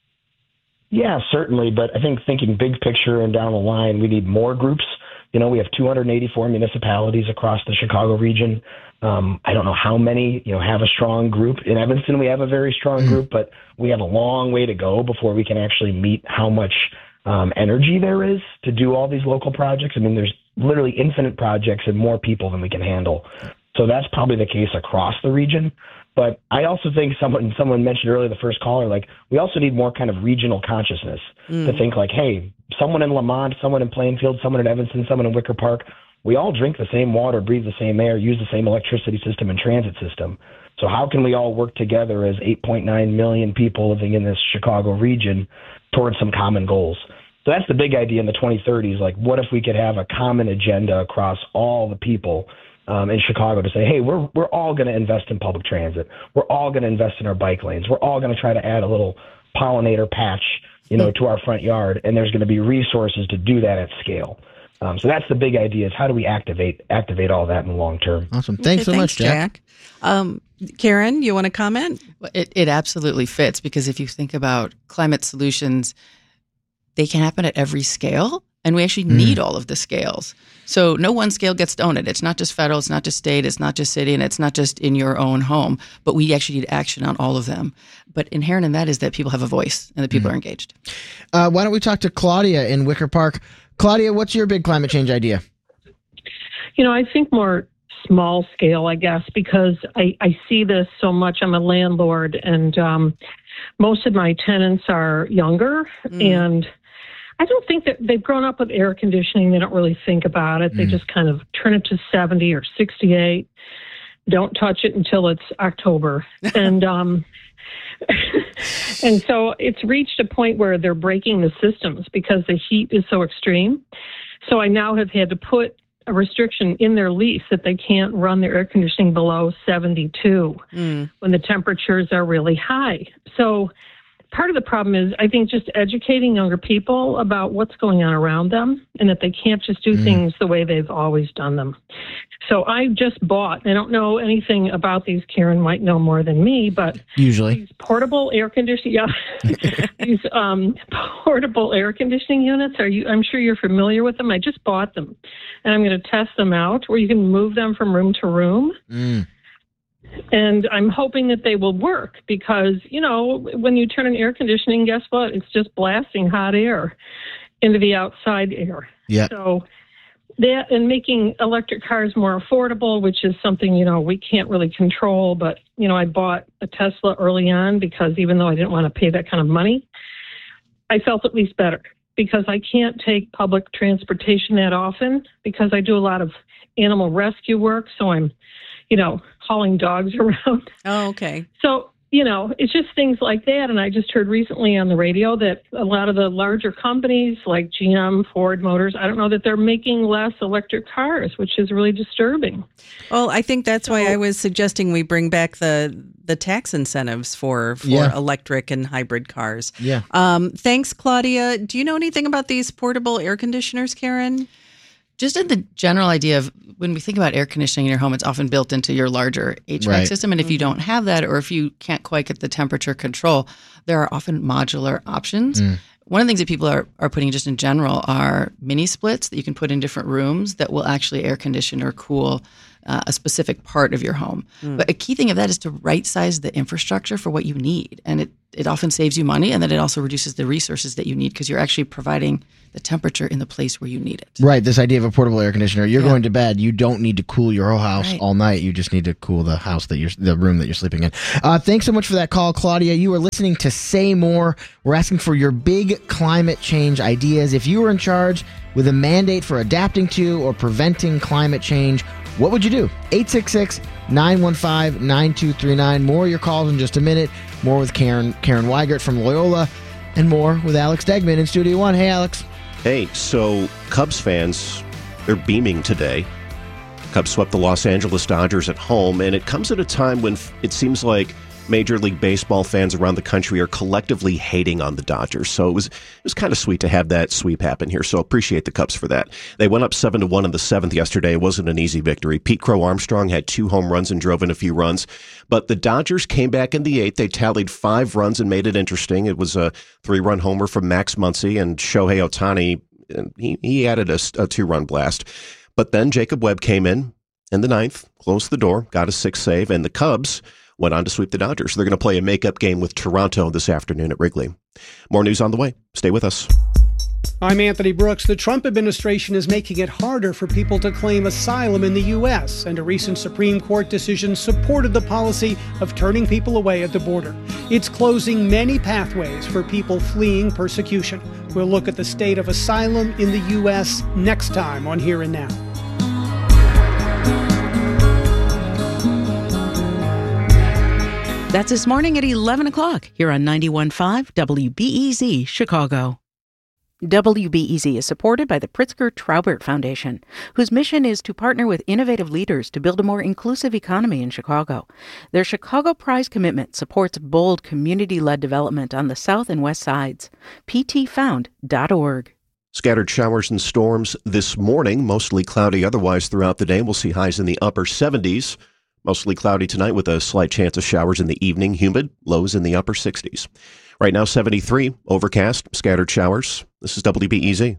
Yeah, certainly. But I think thinking big picture and down the line, we need more groups. You know, we have two hundred eighty-four municipalities across the Chicago region. Um, I don't know how many, you know, have a strong group. In Evanston, we have a very strong group, but we have a long way to go before we can actually meet how much um, energy there is to do all these local projects. I mean, there's literally infinite projects and more people than we can handle. So that's probably the case across the region. But I also think someone someone mentioned earlier, the first caller, like we also need more kind of regional consciousness mm. to think like, hey, someone in Lamont, someone in Plainfield, someone in Evanston, someone in Wicker Park, we all drink the same water, breathe the same air, use the same electricity system and transit system. So how can we all work together as eight point nine million people living in this Chicago region towards some common goals? So that's the big idea in the twenty thirties. Like, what if we could have a common agenda across all the people Um, in Chicago to say, hey, we're we're all going to invest in public transit. We're all going to invest in our bike lanes. We're all going to try to add a little pollinator patch, you know, to our front yard, and there's going to be resources to do that at scale. Um, so that's the big idea: is how do we activate activate all that in the long term? Awesome. Thanks okay, so thanks, much, Jack. Jack. Um, Karen, you want to comment? Well, it, it absolutely fits, because if you think about climate solutions, they can happen at every scale. And we actually need mm. all of the scales. So no one scale gets to own it. It's not just federal, it's not just state, it's not just city, and it's not just in your own home. But we actually need action on all of them. But inherent in that is that people have a voice and that people mm. are engaged. Uh, why don't we talk to Claudia in Wicker Park? Claudia, what's your big climate change idea? You know, I think more small scale, I guess, because I, I see this so much. I'm a landlord, and um, most of my tenants are younger, mm. and I don't think that they've grown up with air conditioning. They don't really think about it. They mm. just kind of turn it to seventy or sixty-eight. Don't touch it until it's October. and um, and so it's reached a point where they're breaking the systems because the heat is so extreme. So I now have had to put a restriction in their lease that they can't run their air conditioning below seventy-two mm. when the temperatures are really high. So part of the problem is, I think, just educating younger people about what's going on around them and that they can't just do mm. things the way they've always done them. So I just bought, I don't know anything about these, Karen might know more than me, but usually these portable air conditioning, yeah, these um, portable air conditioning units, are you, I'm sure you're familiar with them. I just bought them, and I'm going to test them out where you can move them from room to room. Mm. And I'm hoping that they will work because, you know, when you turn on air conditioning, guess what? It's just blasting hot air into the outside air. Yeah. So that, and making electric cars more affordable, which is something, you know, we can't really control. But, you know, I bought a Tesla early on because even though I didn't want to pay that kind of money, I felt at least better because I can't take public transportation that often because I do a lot of animal rescue work. So I'm, you know, hauling dogs around. Oh, okay. So, you know, it's just things like that. And I just heard recently on the radio that a lot of the larger companies like G M, Ford Motors, I don't know that they're making less electric cars, which is really disturbing. Well, I think that's so, why I was suggesting we bring back the the tax incentives for, for yeah. electric and hybrid cars. Yeah. Um, thanks, Claudia. Do you know anything about these portable air conditioners, Karen? Just in the general idea of when we think about air conditioning in your home, it's often built into your larger H V A C right. system. And if you don't have that, or if you can't quite get the temperature control, there are often modular options. Mm. One of the things that people are, are putting just in general are mini splits that you can put in different rooms that will actually air condition or cool uh, a specific part of your home. Mm. But a key thing of that is to right size the infrastructure for what you need. And it, it often saves you money, and then it also reduces the resources that you need because you're actually providing the temperature in the place where you need it. Right. This idea of a portable air conditioner. You're yeah. going to bed. You don't need to cool your whole house right. all night. You just need to cool the house that you're, the room that you're sleeping in. Uh, thanks so much for that call, Claudia. You are listening to Say More. We're asking for your big climate change ideas. If you were in charge with a mandate for adapting to or preventing climate change, what would you do? eight six six, nine one five, nine two three nine. More of your calls in just a minute. More with Karen, Karen Weigert from Loyola, and more with Alex Degman in Studio One. Hey, Alex. Hey, so Cubs fans, they're beaming today. Cubs swept the Los Angeles Dodgers at home, and it comes at a time when it seems like Major League Baseball fans around the country are collectively hating on the Dodgers. So it was it was kind of sweet to have that sweep happen here. So appreciate the Cubs for that. They went up seven to one in the seventh yesterday. It wasn't an easy victory. Pete Crow Armstrong had two home runs and drove in a few runs. But the Dodgers came back in the eighth. They tallied five runs and made it interesting. It was a three-run homer from Max Muncy, and Shohei Ohtani, he, he added a, a two-run blast. But then Jacob Webb came in in the ninth, closed the door, got a sixth save, and the Cubs went on to sweep the Dodgers. They're going to play a makeup game with Toronto this afternoon at Wrigley. More news on the way. Stay with us. I'm Anthony Brooks. The Trump administration is making it harder for people to claim asylum in the U S, and a recent Supreme Court decision supported the policy of turning people away at the border. It's closing many pathways for people fleeing persecution. We'll look at the state of asylum in the U S next time on Here and Now. That's this morning at eleven o'clock here on ninety-one point five W B E Z Chicago. W B E Z is supported by the Pritzker Traubert Foundation, whose mission is to partner with innovative leaders to build a more inclusive economy in Chicago. Their Chicago Prize commitment supports bold community-led development on the south and west sides. p t found dot org. Scattered showers and storms this morning, mostly cloudy otherwise throughout the day. We'll see highs in the upper seventies. Mostly cloudy tonight with a slight chance of showers in the evening. Humid, lows in the upper sixties. Right now, seventy-three, overcast, scattered showers. This is W B E Z.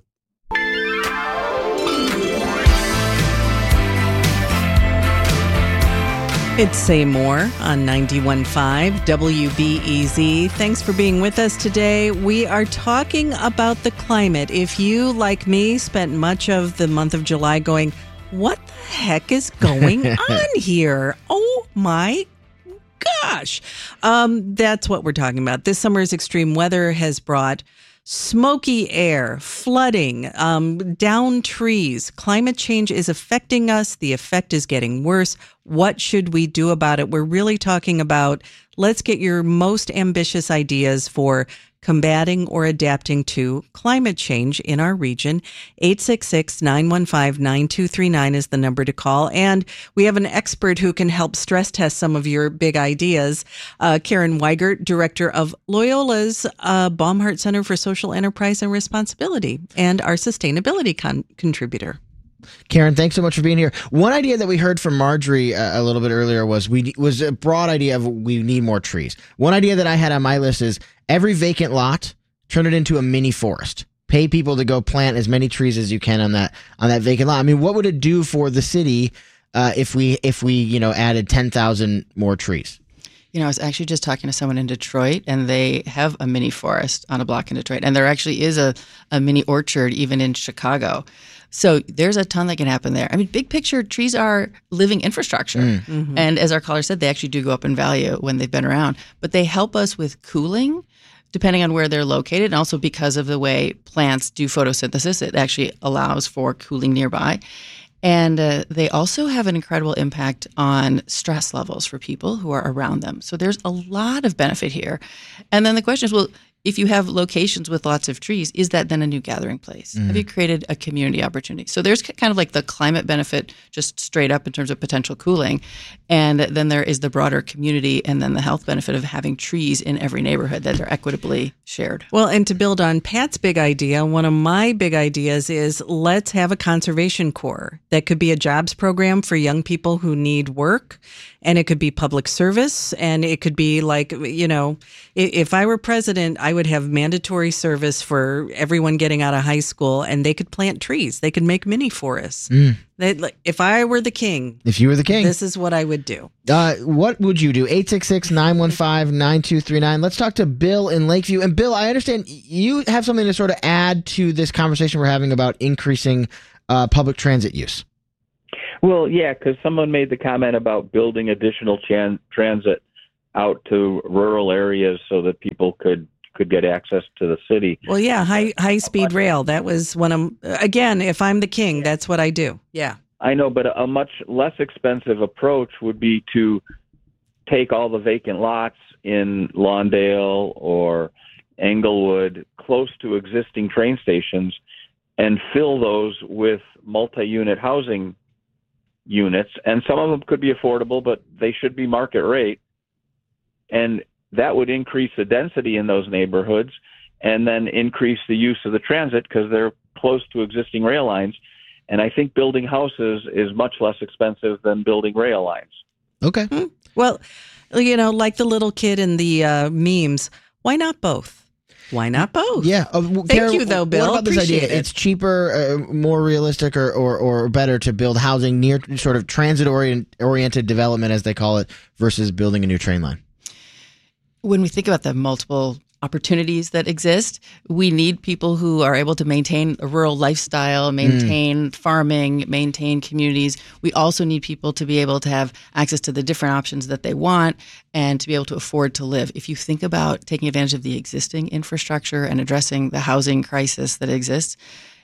It's Say More on ninety-one point five W B E Z. Thanks for being with us today. We are talking about the climate. If you, like me, spent much of the month of July going, what the heck is going on here? Oh my gosh. Um, that's what we're talking about. This summer's extreme weather has brought smoky air, flooding, um, down trees. Climate change is affecting us. The effect is getting worse. What should we do about it? We're really talking about, let's get your most ambitious ideas for combating or adapting to climate change in our region. eight six six, nine one five, nine two three nine is the number to call. And we have an expert who can help stress test some of your big ideas. Uh, Karen Weigert, director of Loyola's uh, Baumhart Center for Social Enterprise and Responsibility, and our sustainability con- contributor. Karen, thanks so much for being here. One idea that we heard from Marjorie uh, a little bit earlier was we was a broad idea of we need more trees. One idea that I had on my list is every vacant lot, turn it into a mini forest. Pay people to go plant as many trees as you can on that on that vacant lot. I mean, what would it do for the city uh, if we if we you know added ten thousand more trees? You know, I was actually just talking to someone in Detroit, and they have a mini forest on a block in Detroit, and there actually is a, a mini orchard even in Chicago. So there's a ton that can happen there. I mean, big picture, trees are living infrastructure. Mm. Mm-hmm. And as our caller said, they actually do go up in value when they've been around. But they help us with cooling, depending on where they're located. And also because of the way plants do photosynthesis, it actually allows for cooling nearby. And uh, they also have an incredible impact on stress levels for people who are around them. So there's a lot of benefit here. And then the question is, well, if you have locations with lots of trees, is that then a new gathering place? Mm. Have you created a community opportunity? So there's kind of like the climate benefit just straight up in terms of potential cooling. And then there is the broader community and then the health benefit of having trees in every neighborhood that are equitably shared. Well, and to build on Pat's big idea, one of my big ideas is let's have a conservation corps. That could be a jobs program for young people who need work. And it could be public service. And it could be like, you know, if I were president, I would have mandatory service for everyone getting out of high school, and they could plant trees. They could make mini forests. Mm. They, like, if I were the king, If you were the king, this is what I would do. Uh, what would you do? eight six six, nine one five, nine two three nine. Let's talk to Bill in Lakeview. And Bill, I understand you have something to sort of add to this conversation we're having about increasing uh, public transit use. Well, yeah, because someone made the comment about building additional chan- transit out to rural areas so that people could, could get access to the city. Well, yeah, high high speed rail. That was one of, again, if I'm the king, that's what I do. Yeah. I know, but a much less expensive approach would be to take all the vacant lots in Lawndale or Englewood close to existing train stations and fill those with multi-unit housing units. And some of them could be affordable, but they should be market rate. And that would increase the density in those neighborhoods and then increase the use of the transit because they're close to existing rail lines. And I think building houses is much less expensive than building rail lines. Okay. Well, you know, like the little kid in the uh, memes, why not both? Why not both? Yeah. Uh, w- Thank Kara, you, though, Bill. What about this Appreciate idea? it. It's cheaper, uh, more realistic, or, or, or better to build housing near sort of transit orient, oriented development, as they call it, versus building a new train line? When we think about the multiple opportunities that exist, we need people who are able to maintain a rural lifestyle, maintain mm. farming, maintain communities. We also need people to be able to have access to the different options that they want and to be able to afford to live. If you think about taking advantage of the existing infrastructure and addressing the housing crisis that exists,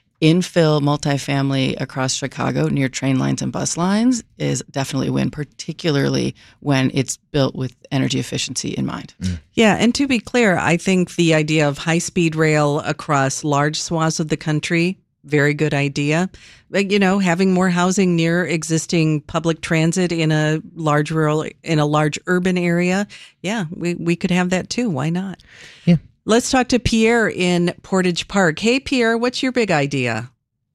infill multifamily across Chicago near train lines and bus lines is definitely a win, particularly when it's built with energy efficiency in mind. Mm. Yeah, and to be clear, I think the idea of high-speed rail across large swaths of the country, very good idea. But, you know, having more housing near existing public transit in a large rural, in a large urban area, yeah, we, we could have that too. Why not? Yeah. Let's talk to Pierre in Portage Park. Hey, Pierre, what's your big idea?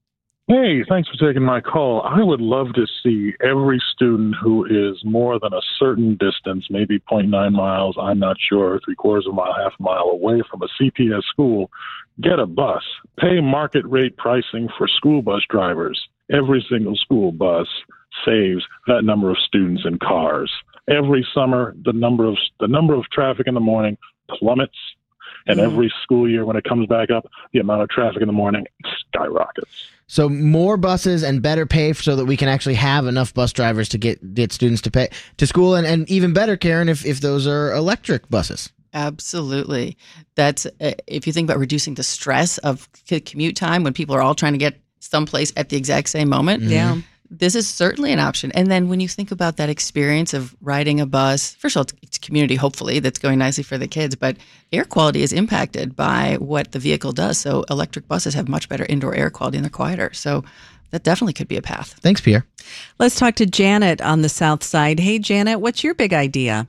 Hey, thanks for taking my call. I would love to see every student who is more than a certain distance, maybe zero point nine miles, I'm not sure, three quarters of a mile, half a mile away from a C P S school, get a bus. Pay market rate pricing for school bus drivers. Every single school bus saves that number of students and cars. Every summer, the number of the number of traffic in the morning plummets. And every school year when it comes back up, the amount of traffic in the morning skyrockets. So more buses and better pay so that we can actually have enough bus drivers to get, get students to pay to school. And, and even better, Karen, if, if those are electric buses. Absolutely. That's uh, if you think about reducing the stress of c- commute time when people are all trying to get someplace at the exact same moment. Mm-hmm. Yeah. This is certainly an option. And then when you think about that experience of riding a bus, first of all, it's, it's community, hopefully, that's going nicely for the kids, but air quality is impacted by what the vehicle does. So electric buses have much better indoor air quality and they're quieter. So that definitely could be a path. Thanks, Pierre. Let's talk to Janet on the south side. Hey, Janet, what's your big idea?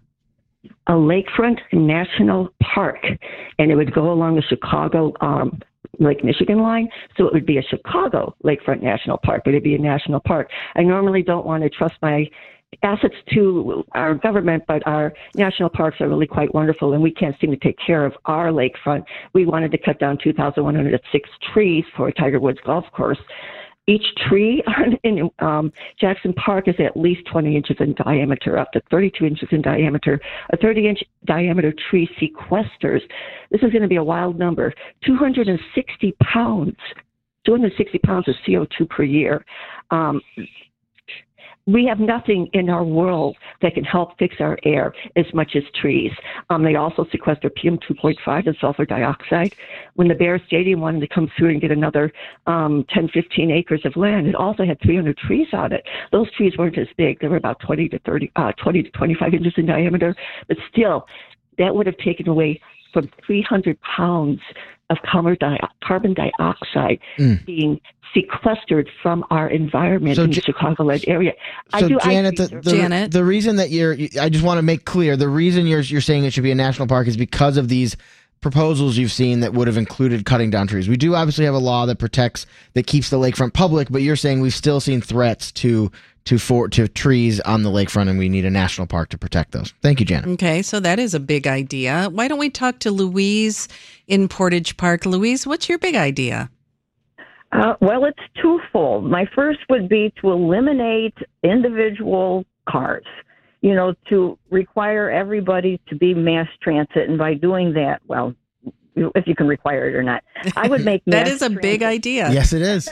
A lakefront national park, and it would go along the Chicago um, Lake Michigan line, so it would be a Chicago Lakefront National Park, but it'd be a national park. I normally don't want to trust my assets to our government, but our national parks are really quite wonderful, and we can't seem to take care of our lakefront. We wanted to cut down two thousand one hundred six trees for Tiger Woods Golf Course. Each tree in um, Jackson Park is at least twenty inches in diameter, up to thirty-two inches in diameter. A thirty-inch diameter tree sequesters, this is going to be a wild number, two hundred sixty pounds, two hundred sixty pounds of C O two per year. Um, we have nothing in our world that can help fix our air as much as trees. Um, they also sequester P M two point five and sulfur dioxide. When the Bear Stadium wanted to come through and get another um, ten, fifteen acres of land, it also had three hundred trees on it. Those trees weren't as big. They were about twenty to thirty, uh, twenty to twenty-five inches in diameter. But still, that would have taken away from three hundred pounds of carbon dioxide mm. being sequestered from our environment so, in the Chicagoland area. So, I do, Janet, I the, the, Janet, the reason that you're, I just want to make clear, the reason you're you're saying it should be a national park is because of these proposals you've seen that would have included cutting down trees. We do obviously have a law that protects, that keeps the lakefront public, but you're saying we've still seen threats to to for to trees on the lakefront, and we need a national park to protect those. Thank you, Janet. Okay, so that is a big idea. Why don't we talk to Louise in Portage Park? Louise, what's your big idea? Uh, well, it's twofold. My first would be to eliminate individual cars, you know, to require everybody to be mass transit. And by doing that, well, if you can require it or not, I would make that mass is a transit. Big idea. Yes, it is.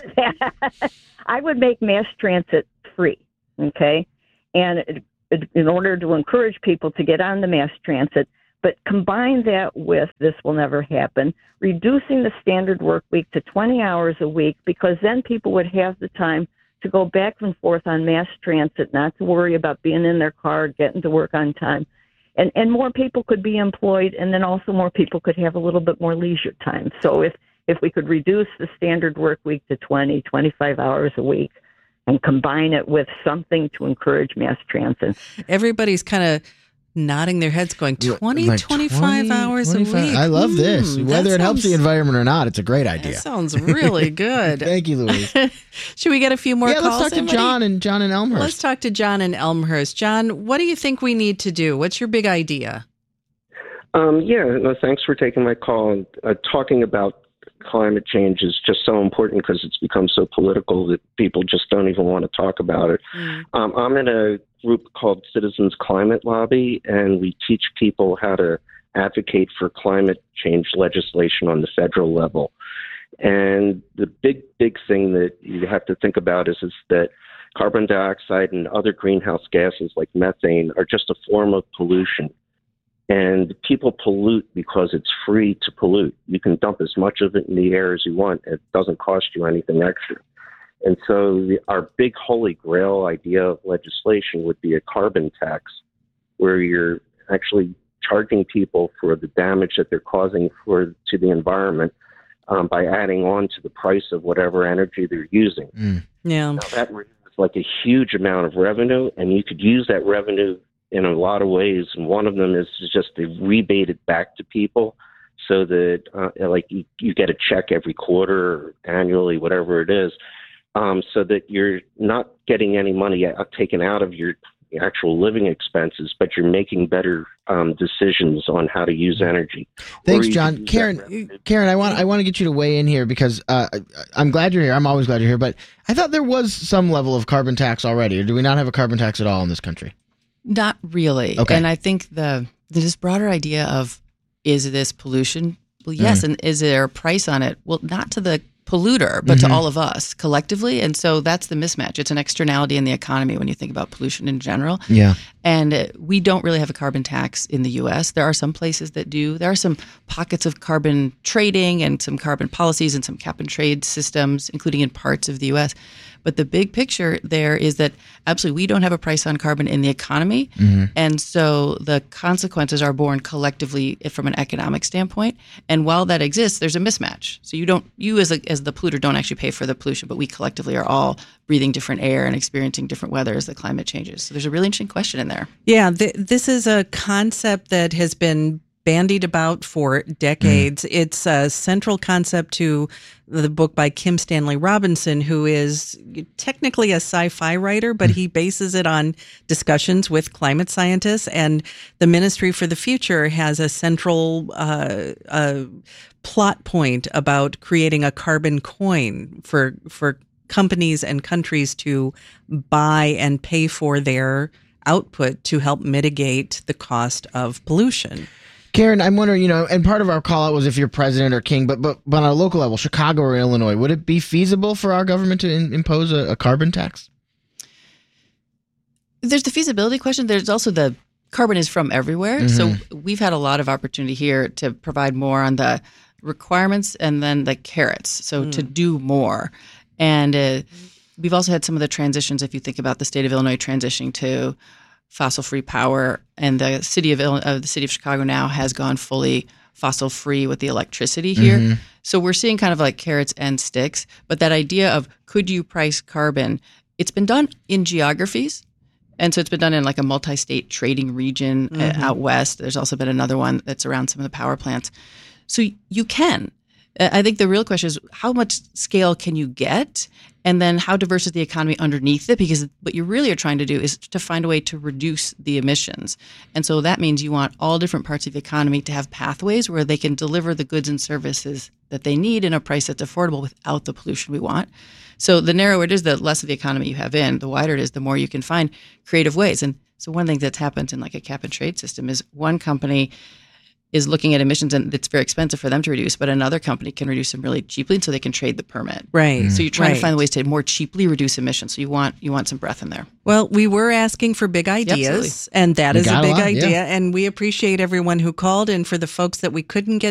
I would make mass transit free, okay? And it, it, in order to encourage people to get on the mass transit, but combine that with, this will never happen, reducing the standard work week to twenty hours a week, because then people would have the time to go back and forth on mass transit, not to worry about being in their car, getting to work on time. And, and more people could be employed, and then also more people could have a little bit more leisure time. So if, if we could reduce the standard work week to twenty, twenty-five hours a week, and combine it with something to encourage mass transit. Everybody's kind of nodding their heads going, twenty, like twenty-five hours twenty-five a week. I love this. Mm, Whether it sounds, helps the environment or not, it's a great idea. That sounds really good. Thank you, Louise. Should we get a few more yeah, calls? Yeah, let's talk Anybody? to John and John in Elmhurst. Let's talk to John in Elmhurst. John, what do you think we need to do? What's your big idea? Um, yeah, no, thanks for taking my call. Uh, talking about climate change is just so important because it's become so political that people just don't even want to talk about it. Mm. Um, I'm in a group called Citizens Climate Lobby, and we teach people how to advocate for climate change legislation on the federal level. And the big, big thing that you have to think about is, is that carbon dioxide and other greenhouse gases like methane are just a form of pollution. And people pollute because it's free to pollute. You can dump as much of it in the air as you want. It doesn't cost you anything extra. And so the, our big holy grail idea of legislation would be a carbon tax, where you're actually charging people for the damage that they're causing for to the environment um, by adding on to the price of whatever energy they're using. Mm. Yeah, now, that is like a huge amount of revenue, and you could use that revenue in a lot of ways, and one of them is just to rebate it back to people so that, uh, like, you, you get a check every quarter or annually, whatever it is, um, so that you're not getting any money taken out of your actual living expenses, but you're making better um, decisions on how to use energy. Thanks, John. Karen, Karen, I want I want to get you to weigh in here because uh, I'm glad you're here. I'm always glad you're here, but I thought there was some level of carbon tax already, or do we not have a carbon tax at all in this country? Not really. Okay. And I think the this broader idea of, is this pollution? Well, yes. Mm. And is there a price on it? Well, not to the polluter, but mm-hmm. to all of us collectively. And so that's the mismatch. It's an externality in the economy when you think about pollution in general. Yeah. And uh, we don't really have a carbon tax in the U S. There are some places that do. There are some pockets of carbon trading and some carbon policies and some cap and trade systems, including in parts of the U S. But the big picture there is that absolutely we don't have a price on carbon in the economy. Mm-hmm. And so the consequences are borne collectively from an economic standpoint. And while that exists, there's a mismatch. So you don't, you as a, as the polluter don't actually pay for the pollution, but we collectively are all breathing different air and experiencing different weather as the climate changes. So there's a really interesting question in there. Yeah, th- this is a concept that has been bandied about for decades. Mm. It's a central concept to the book by Kim Stanley Robinson, who is technically a sci-fi writer, but mm. he bases it on discussions with climate scientists. And the Ministry for the Future has a central uh, uh, plot point about creating a carbon coin for for companies and countries to buy and pay for their output to help mitigate the cost of pollution. Karen, I'm wondering, you know, and part of our call out was if you're president or king, but but, but on a local level, Chicago or Illinois, would it be feasible for our government to in, impose a, a carbon tax? There's the feasibility question. There's also the carbon is from everywhere. Mm-hmm. So we've had a lot of opportunity here to provide more on the requirements and then the carrots. So Mm. to do more. And uh, we've also had some of the transitions, if you think about the state of Illinois transitioning to fossil-free power, and the city of Ill- uh, the city of Chicago now has gone fully fossil-free with the electricity here. Mm-hmm. So we're seeing kind of like carrots and sticks. But that idea of could you price carbon, it's been done in geographies. And so it's been done in like a multi-state trading region uh, Mhm. out west. There's also been another one that's around some of the power plants. So you can. Uh, I think the real question is how much scale can you get? And then how diverse is the economy underneath it? Because what you really are trying to do is to find a way to reduce the emissions. And so that means you want all different parts of the economy to have pathways where they can deliver the goods and services that they need in a price that's affordable without the pollution we want. So the narrower it is, the less of the economy you have in. The wider it is, the more you can find creative ways. And so one thing that's happened in like a cap and trade system is one company is looking at emissions and it's very expensive for them to reduce, but another company can reduce them really cheaply so they can trade the permit. Right. So you're trying right. to find ways to more cheaply reduce emissions. So you want you want some breath in there. Well, we were asking for big ideas, absolutely. and that We is a got a big lot, idea. yeah. And we appreciate everyone who called. And for the folks that we couldn't get